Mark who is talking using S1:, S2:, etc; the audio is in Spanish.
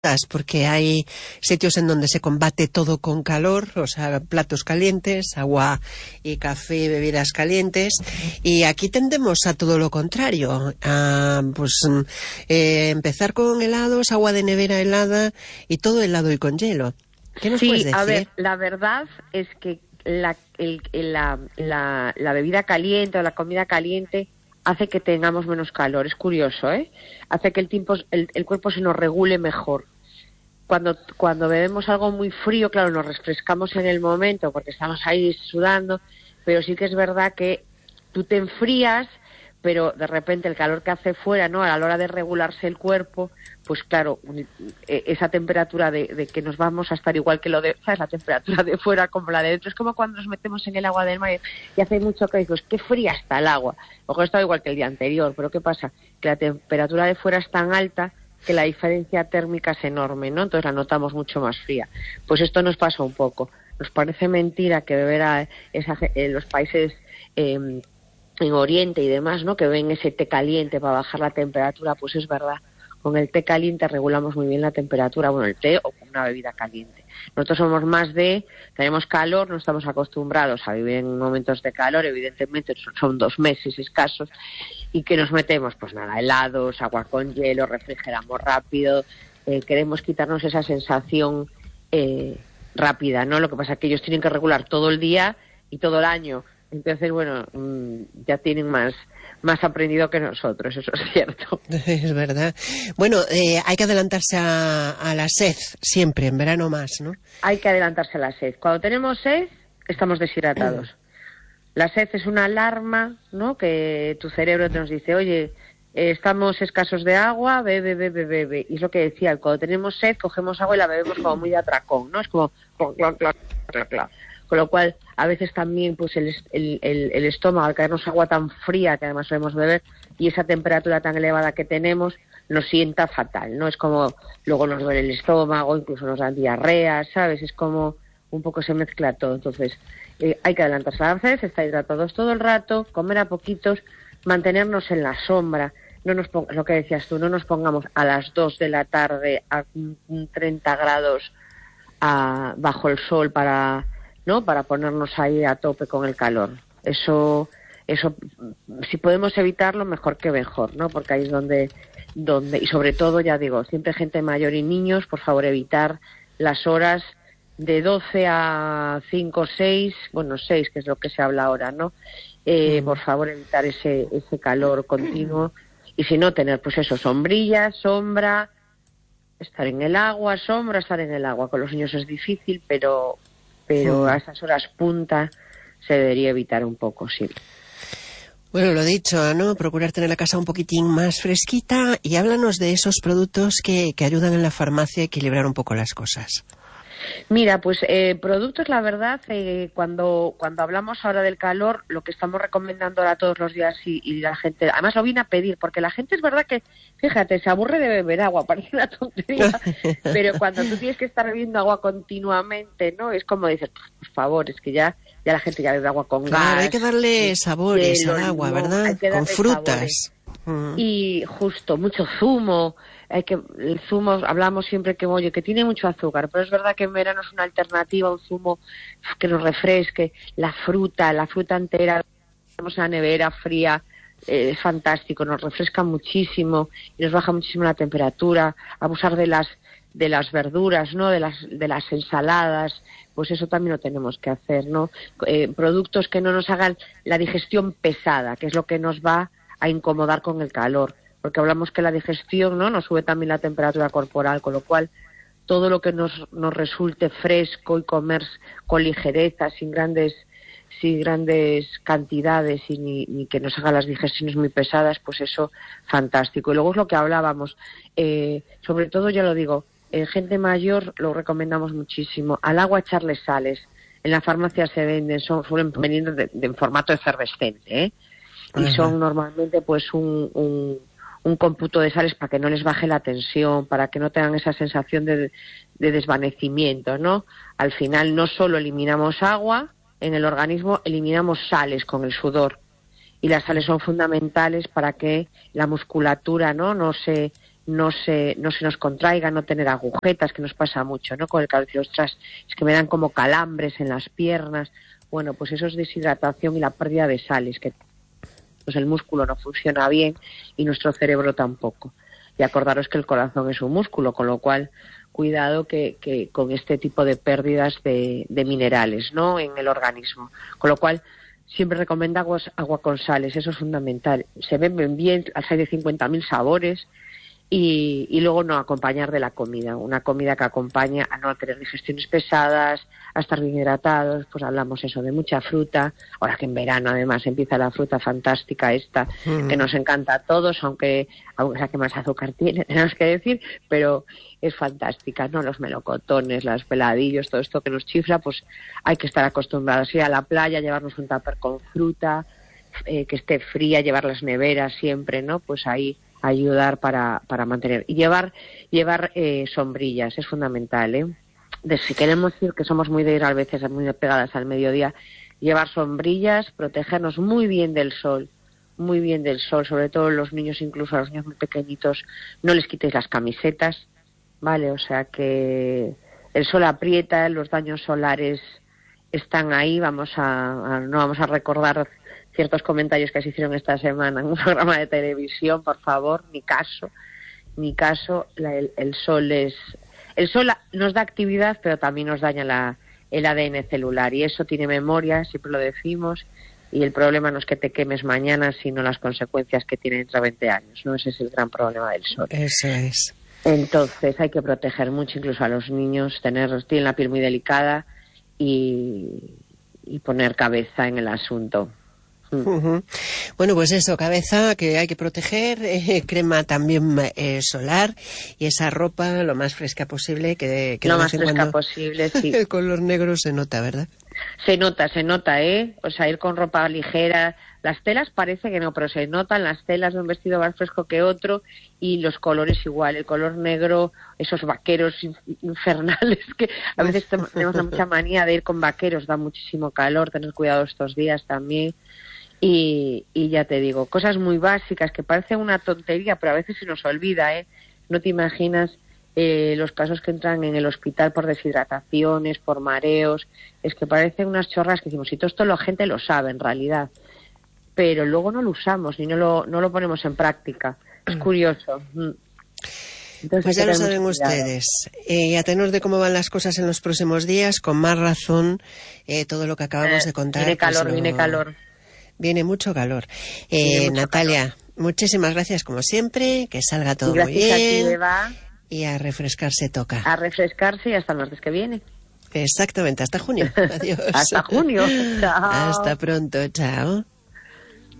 S1: porque hay sitios en donde se combate todo con calor, o sea, platos calientes, agua y café, bebidas calientes, y aquí tendemos a todo lo contrario, a empezar con helados, agua de nevera helada y todo helado y con hielo. ¿Qué nos puedes decir?
S2: A ver, la verdad es que la bebida caliente o la comida caliente hace que tengamos menos calor. Es curioso, ¿eh? Hace que el cuerpo se nos regule mejor. Cuando bebemos algo muy frío, claro, nos refrescamos en el momento porque estamos ahí sudando, pero sí que es verdad que tú te enfrías, pero de repente el calor que hace fuera, ¿no? A la hora de regularse el cuerpo, pues claro, esa temperatura de que nos vamos a estar igual que ¿sabes? La temperatura de fuera como la de dentro. Es como cuando nos metemos en el agua del mar y hace mucho que dices, qué fría está el agua. Ojo, está igual que el día anterior, pero ¿qué pasa? Que la temperatura de fuera es tan alta que la diferencia térmica es enorme, ¿no? Entonces la notamos mucho más fría. Pues esto nos pasa un poco. Nos parece mentira que beber los países en Oriente y demás, ¿no? Que ven ese té caliente para bajar la temperatura, pues es verdad. Con el té caliente regulamos muy bien la temperatura, bueno, el té o con una bebida caliente. Nosotros somos tenemos calor, no estamos acostumbrados a vivir en momentos de calor, evidentemente son 2 meses escasos, y que nos metemos, pues nada, helados, agua con hielo, refrigeramos rápido, queremos quitarnos esa sensación rápida, ¿no? Lo que pasa es que ellos tienen que regular todo el día y todo el año. Entonces, bueno, ya tienen más aprendido que nosotros, eso es cierto.
S1: Es verdad. Bueno, hay que adelantarse a la sed, siempre, en verano más, ¿no?
S2: Hay que adelantarse a la sed. Cuando tenemos sed, estamos deshidratados. La sed es una alarma, ¿no? Que tu cerebro nos dice, oye, estamos escasos de agua, bebe. Y es lo que decía, cuando tenemos sed, cogemos agua y la bebemos como muy de atracón, ¿no? Es como clac. Con lo cual, a veces también pues el estómago, al caernos agua tan fría que además solemos beber, y esa temperatura tan elevada que tenemos, nos sienta fatal, ¿no? Es como, luego nos duele el estómago, incluso nos dan diarrea, ¿sabes? Es como, un poco se mezcla todo. Entonces, hay que adelantarse a la sed, estar hidratados todo el rato, comer a poquitos, mantenernos en la sombra. Lo que decías tú, no nos pongamos a las 2 de la tarde a 30 grados bajo el sol para ponernos ahí a tope con el calor. Eso si podemos evitarlo, mejor que mejor, ¿no? Porque ahí es donde y sobre todo, ya digo, siempre gente mayor y niños, por favor, evitar las horas de 12 a 5 o 6, bueno, 6, que es lo que se habla ahora, ¿no? Por favor, evitar ese calor continuo, y si no, tener, pues eso, sombra, estar en el agua, estar en el agua. Con los niños es difícil, pero a esas horas punta se debería evitar un poco, sí.
S1: Bueno, lo dicho, ¿no? Procurar tener la casa un poquitín más fresquita, y háblanos de esos productos que ayudan en la farmacia a equilibrar un poco las cosas.
S2: Mira, pues productos, la verdad, cuando hablamos ahora del calor, lo que estamos recomendando ahora todos los días, y la gente, además lo viene a pedir, porque la gente es verdad que, fíjate, se aburre de beber agua, parece una tontería, pero cuando tú tienes que estar bebiendo agua continuamente, ¿no? Es como dices, por favor, es que ya la gente ya bebe agua con gas.
S1: Hay que darle sabores al agua, ¿verdad? Con frutas.
S2: Y justo, mucho zumo. El zumo, hablamos siempre que tiene mucho azúcar, pero es verdad que en verano es una alternativa, un zumo que nos refresque. La fruta entera, tenemos en la nevera fría, es fantástico, nos refresca muchísimo y nos baja muchísimo la temperatura. Abusar de las verduras, ¿no? De las ensaladas, pues eso también lo tenemos que hacer, ¿no? Productos que no nos hagan la digestión pesada, que es lo que nos va a incomodar con el calor, porque hablamos que la digestión, ¿no? Nos sube también la temperatura corporal, con lo cual todo lo que nos resulte fresco y comer con ligereza, sin grandes cantidades y ni que nos haga las digestiones muy pesadas, pues eso, fantástico. Y luego es lo que hablábamos, sobre todo, ya lo digo, gente mayor lo recomendamos muchísimo, al agua echarle sales. En la farmacia se venden, suelen venir en formato efervescente, ¿eh? Y son normalmente pues un cómputo de sales para que no les baje la tensión, para que no tengan esa sensación de desvanecimiento, ¿no? Al final no solo eliminamos agua en el organismo, eliminamos sales con el sudor, y las sales son fundamentales para que la musculatura no se no se nos contraiga, no tener agujetas, que nos pasa mucho, ¿no? Con el calcio, ostras, es que me dan como calambres en las piernas. Bueno, pues eso es deshidratación y la pérdida de sales, que pues el músculo no funciona bien y nuestro cerebro tampoco. Y acordaros que el corazón es un músculo, con lo cual cuidado que con este tipo de pérdidas de minerales, ¿no? En el organismo. Con lo cual siempre recomiendo agua con sales, eso es fundamental. Se beben bien, hay de 50.000 sabores. Y luego no acompañar de la comida, una comida que acompaña a no tener digestiones pesadas, a estar bien hidratados, pues hablamos eso de mucha fruta, ahora que en verano además empieza la fruta fantástica esta, que nos encanta a todos, aunque es la que más azúcar tiene, tenemos que decir, pero es fantástica, ¿no? Los melocotones, los peladillos, todo esto que nos chifla, pues hay que estar acostumbrados a ir a la playa, llevarnos un tupper con fruta, que esté fría, llevar las neveras siempre, ¿no? Pues ahí ayudar para mantener. Y llevar sombrillas, es fundamental, ¿eh? Si queremos decir que somos muy de ir a veces muy pegadas al mediodía, llevar sombrillas, protegernos muy bien del sol, sobre todo los niños, incluso a los niños muy pequeñitos, no les quitéis las camisetas, ¿vale? O sea que el sol aprieta, los daños solares están ahí, no vamos a recordar ciertos comentarios que se hicieron esta semana en un programa de televisión, por favor, ni caso, el sol nos da actividad, pero también nos daña el ADN celular, y eso tiene memoria, siempre lo decimos, y el problema no es que te quemes mañana, sino las consecuencias que tiene dentro de 20 años, ¿no? Ese es el gran problema del sol.
S1: Eso es.
S2: Entonces hay que proteger mucho, incluso a los niños, tienen la piel muy delicada, y poner cabeza en el asunto.
S1: Bueno, pues eso, cabeza que hay que proteger, crema también solar, y esa ropa lo más fresca posible, que
S2: lo más fresca posible, sí.
S1: El color negro se nota, ¿verdad?
S2: Se nota, o sea, ir con ropa ligera, las telas parece que no, pero se notan las telas de un vestido más fresco que otro, y los colores igual, el color negro, esos vaqueros infernales, que a veces tenemos mucha manía de ir con vaqueros, da muchísimo calor, tener cuidado estos días también. Y ya te digo, cosas muy básicas que parecen una tontería, pero a veces se nos olvida, ¿eh? No te imaginas los casos que entran en el hospital por deshidrataciones, por mareos, es que parecen unas chorras que decimos, y todo esto la gente lo sabe en realidad, pero luego no lo usamos ni no lo ponemos en práctica. Es curioso. Entonces,
S1: pues ya lo saben ustedes. Y a tenor de cómo van las cosas en los próximos días, con más razón, todo lo que acabamos de contar.
S2: Viene calor.
S1: Viene mucho calor. Natalia, muchísimas gracias como siempre, que salga todo muy bien.
S2: Gracias a ti, Eva.
S1: Y a refrescarse toca.
S2: A refrescarse y hasta el martes que viene.
S1: Exactamente, hasta junio. Adiós.
S2: Hasta junio. Chao.
S1: Hasta pronto, chao.